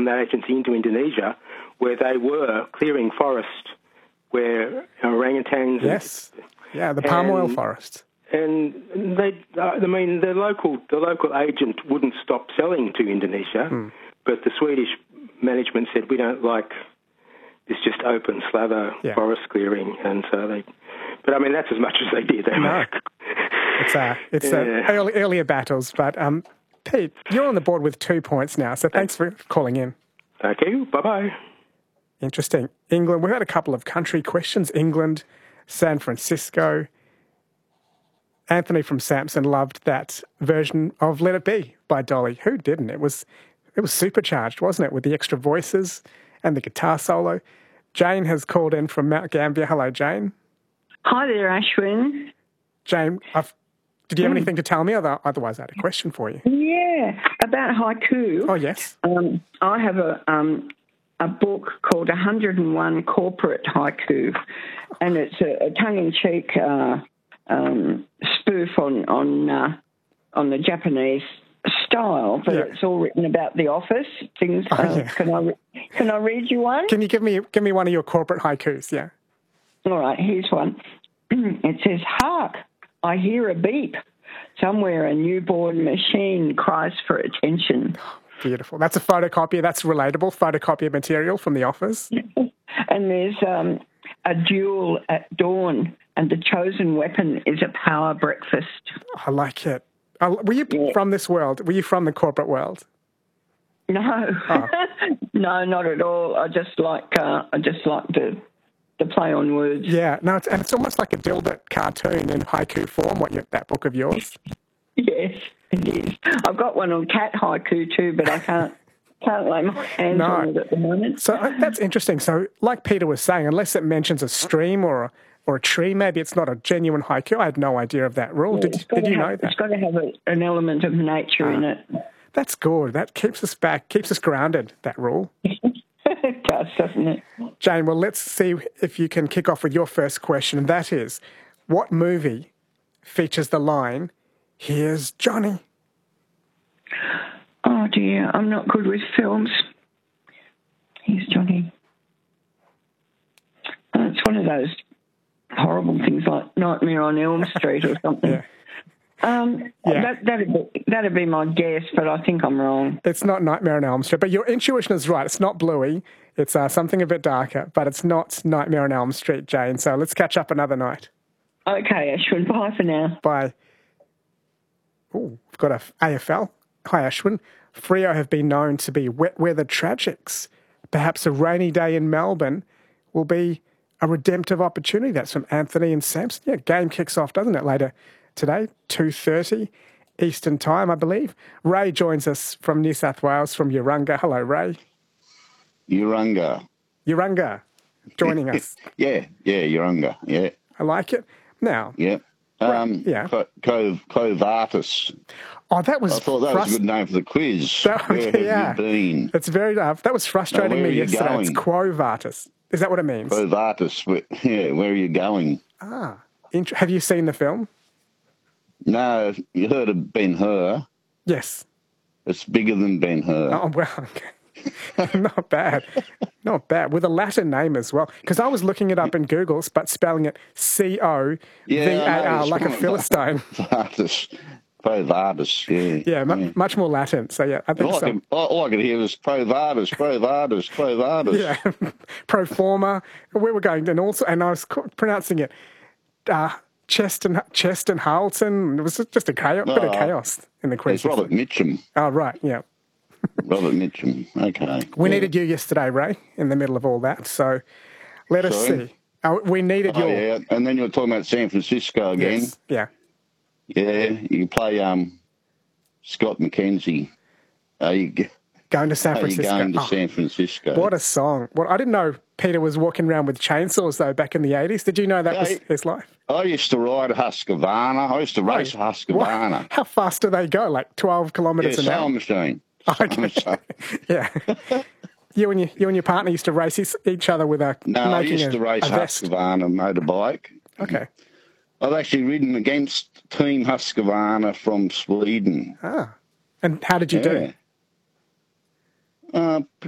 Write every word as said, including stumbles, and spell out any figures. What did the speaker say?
from that agency into Indonesia, where they were clearing forest where orangutans... Yes, and, yeah, the palm oil forest. And they, I mean, the local the local agent wouldn't stop selling to Indonesia, mm. but the Swedish management said, we don't like this just open slather yeah. forest clearing, and so they... But, I mean, that's as much as they did. They no. It's, uh, it's yeah. uh, early, earlier battles, but, um, Pete, you're on the board with two points now, so thanks for calling in. Thank you. Bye-bye. Interesting. England, we've had a couple of country questions. England, San Francisco... Anthony from Samson loved that version of Let It Be by Dolly. Who didn't? It was it was supercharged, wasn't it, with the extra voices and the guitar solo. Jane has called in from Mount Gambier. Hello, Jane. Hi there, Ashwin. Jane, I've, did you have mm. anything to tell me? Otherwise, I had a question for you. Yeah, about haiku. Oh, yes. Um, I have a um, a book called one hundred and one Corporate Haiku, and it's a, a tongue-in-cheek... Uh, Um, spoof on on uh, on the Japanese style, but yeah. it's all written about the office things. Oh, uh, yeah. Can I re- can I read you one? Can you give me give me one of your corporate haikus? Yeah. All right, here's one. It says, "Hark! I hear a beep. Somewhere a newborn machine cries for attention." Beautiful. That's a photocopier. That's relatable photocopier material from the office. And there's um, a duel at dawn. And the chosen weapon is a power breakfast. I like it. Uh, were you yeah. from this world? Were you from the corporate world? No, oh. no, not at all. I just like uh, I just like the the play on words. Yeah, no, it's, and it's almost like a Dilbert cartoon in haiku form. What you, that book of yours? Yes, it is. I've got one on cat haiku too, but I can't. Can't lay my hands no. on it at the moment. So uh, that's interesting. So, like Peter was saying, unless it mentions a stream or a or a tree, maybe it's not a genuine haiku. I had no idea of that rule. Yeah, did did you have, know that? It's got to have a, an element of nature uh, in it. That's good. That keeps us back, keeps us grounded, that rule. It does, doesn't it? Jane, well, let's see if you can kick off with your first question, and that is, what movie features the line, "Here's Johnny"? Oh, dear, I'm not good with films. Here's Johnny. Uh, it's one of those horrible things like Nightmare on Elm Street or something. yeah. Um, yeah. That, that'd, be, that'd be my guess, but I think I'm wrong. It's not Nightmare on Elm Street, but your intuition is right. It's not Bluey. It's uh, something a bit darker, but it's not Nightmare on Elm Street, Jane. So let's catch up another night. Okay, Ashwin. Bye for now. Bye. Oh, we've got a A F L. Hi, Ashwin. Freo have been known to be wet weather tragics. Perhaps a rainy day in Melbourne will be a redemptive opportunity. That's from Anthony and Samson. Yeah, game kicks off, doesn't it, later today, two thirty Eastern Time, I believe. Ray joins us from New South Wales, from Urunga. Hello, Ray. Urunga. Urunga, joining us. yeah, yeah, Urunga, yeah. I like it. Now. Yeah. Um, yeah. Co- Co- Covartus. Oh, that was... I thought that frust- was a good name for the quiz. That, Where have yeah. you been? It's very... Uh, that was frustrating no, me yesterday. Going? It's Quo Vartus. Is that what it means? Quo Vartus. Yeah, where are you going? Ah. Int- have you seen the film? No, you heard of Ben-Hur. Yes. It's bigger than Ben-Hur. Oh, well, okay. Not bad. Not bad. With a Latin name as well. Because I was looking it up in Google, but spelling it C O V A R, yeah, like a Philistine. Vartus. Pro Vartus, yeah. Yeah, mu- yeah, much more Latin. So, yeah, I think all, so. I could, all I could hear was Pro Vartus, Pro Vartus, Pro Vartus. Yeah, Pro Forma. We were going, and also, and I was pronouncing it uh, Cheston, Cheston Harlton. It was just a chaos, no, bit of chaos in the quiz. It's Robert Mitchum. Oh, right, yeah. Robert Mitchum, okay. We yeah. needed you yesterday, Ray, in the middle of all that. So let us Sorry? see. Oh, we needed oh, your... yeah, and then you were talking about San Francisco again. Yes. Yeah. Yeah, you play um, Scott McKenzie. Are you g- going to San are Francisco? You going to oh, San Francisco? What a song! Well, I didn't know Peter was walking around with chainsaws though back in the eighties. Did you know that yeah, was his life? I used to ride a Husqvarna. I used to race a Husqvarna. What? How fast do they go? Like twelve kilometres yeah, an hour? Sewing machine. Okay. Machine. Yeah. You and your you and your partner used to race each other with a no. I used a, to race Husqvarna motorbike. Okay. I've actually ridden against Team Husqvarna from Sweden. Ah. And how did you yeah. do? Uh,